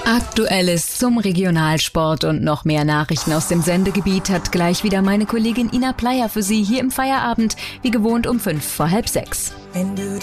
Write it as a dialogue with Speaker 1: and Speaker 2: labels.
Speaker 1: Aktuelles zum Regionalsport und noch mehr Nachrichten aus dem Sendegebiet hat gleich wieder meine Kollegin Ina Pleyer für Sie hier im Feierabend, wie gewohnt um 5 vor halb 6.